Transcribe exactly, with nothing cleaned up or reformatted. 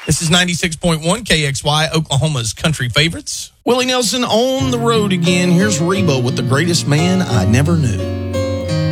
This is ninety-six point one K X Y, Oklahoma's country favorites. Willie Nelson on the road again. Here's Reba with The Greatest Man I Never Knew.